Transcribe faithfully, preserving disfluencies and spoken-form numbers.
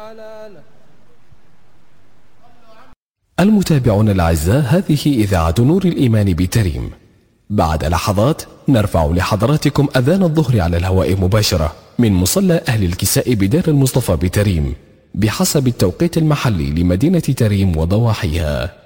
المتابعون الأعزاء، هذه إذاعة نور الإيمان بتريم. بعد لحظات نرفع لحضراتكم أذان الظهر على الهواء مباشرة من مصلى أهل الكساء بدار المصطفى بتريم بحسب التوقيت المحلي لمدينة تريم وضواحيها.